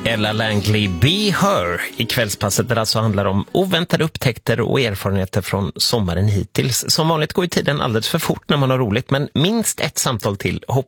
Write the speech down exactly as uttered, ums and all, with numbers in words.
Ella Langley, Be Her, i kvällspasset där det alltså handlar om oväntade upptäckter och erfarenheter från sommaren hittills. Som vanligt går ju tiden alldeles för fort när man har roligt, men minst ett samtal till hoppas